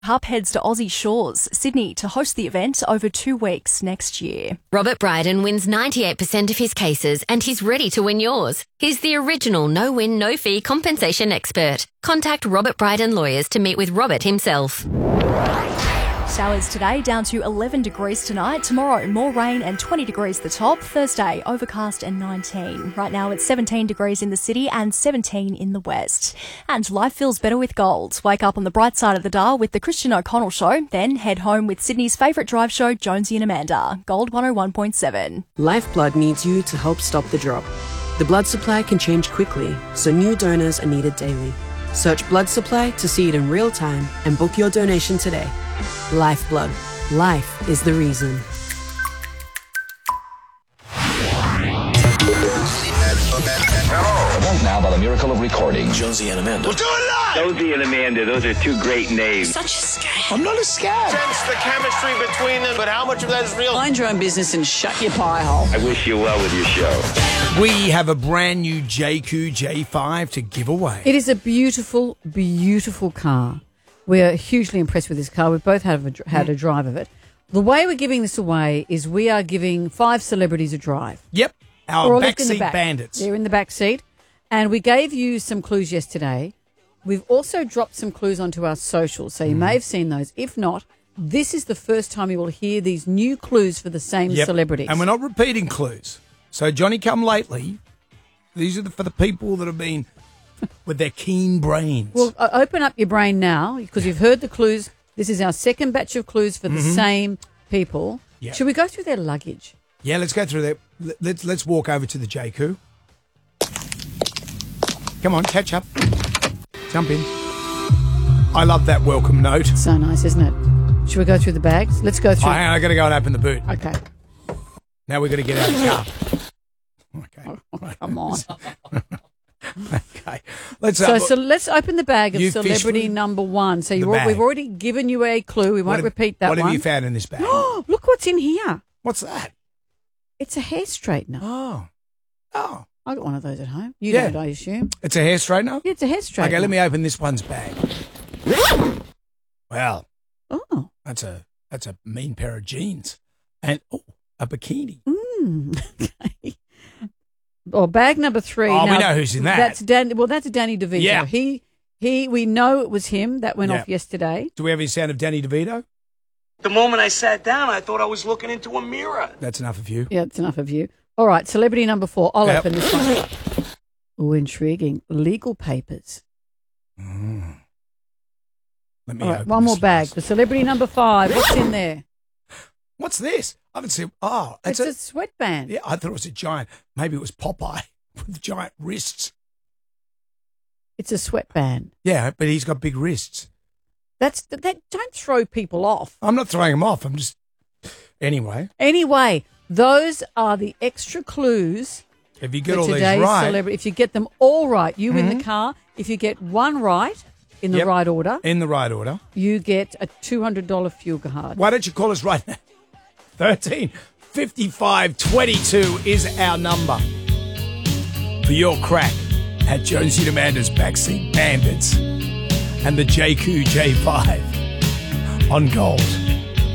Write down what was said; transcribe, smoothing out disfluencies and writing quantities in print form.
Hub heads to Aussie shores, Sydney, to host the event over 2 weeks next year. Robert Bryden wins 98% of his cases and he's ready to win yours. He's the original no-win, no-fee compensation expert. Contact Robert Bryden Lawyers to meet with Robert himself. Showers today, down to 11 degrees tonight. Tomorrow, more rain and 20 degrees the top. Thursday, overcast and 19. Right now, it's 17 degrees in the city and 17 in the west. And life feels better with gold. Wake up on the bright side of the dial with the Christian O'Connell Show. Then head home with Sydney's favourite drive show, Jonesy and Amanda. Gold 101.7. Lifeblood needs you to help stop the drop. The blood supply can change quickly, so new donors are needed daily. Search blood supply to see it in real time and book your donation today. Lifeblood. Life is the reason. Event now by the miracle of recording. Jonesy and Amanda. We'll do it live! Jonesy and Amanda, those are two great names. Such a scam. I'm not a scab. Sense the chemistry between them, but how much of that is real? Mind your own business and shut your pie hole. I wish you well with your show. We have a brand new JQ J5 to give away. It is a beautiful, beautiful car. We are hugely impressed with this car. We've both had a drive of it. The way we're giving this away is we are giving 5 celebrities a drive. Yep, our backseat bandits. They're in the back seat. And we gave you some clues yesterday. We've also dropped some clues onto our socials, so you may have seen those. If not, this is the first time you will hear these new clues for the same celebrities. And we're not repeating clues. So Johnny Come Lately, these are for the people that have been with their keen brains. Well, open up your brain now because you've heard the clues. This is our second batch of clues for the same people. Yep. Should we go through their luggage? Yeah, let's go through that. Let's walk over to the JQ. Come on, catch up. Jump in. I love that welcome note. So nice, isn't it? Should we go through the bags? Let's go through. Hang on, I got to go and open the boot. Okay. Now we've got to get out of the car. Okay. Oh, come on. Okay. Let's open the bag of celebrity number 1. So we've already given you a clue. We won't repeat that one. What have you found in this bag? Look what's in here. What's that? It's a hair straightener. Oh. I got one of those at home. You don't, I assume. It's a hair straightener? Yeah, it's a hair straightener. Okay, let me open this one's bag. Well. Oh. That's a mean pair of jeans. And a bikini. Okay. Well, bag number 3. Oh, we know who's in that. That's Danny DeVito. Yeah. We know it was him. That went off yesterday. Do we have any sound of Danny DeVito? The moment I sat down, I thought I was looking into a mirror. That's enough of you. Yeah, it's enough of you. All right, celebrity number 4. I'll open this one. Oh, intriguing. Legal papers. Let me open one more bag. For celebrity number 5, what's in there? What's this? I haven't seen. It's a sweatband. Yeah, I thought it was a giant. Maybe it was Popeye with giant wrists. It's a sweatband. Yeah, but he's got big wrists. Don't throw people off. I'm not throwing them off. I'm just. Anyway, those are the extra clues. If you get all today's these right, celebrity, if you get them all right, you win the car. If you get one right in the right order, you get a $200 fuel card. Why don't you call us right now? 13 55 22 is our number for your crack at Jonesy and Amanda's Backseat Bandits and the JQ J5 on Gold.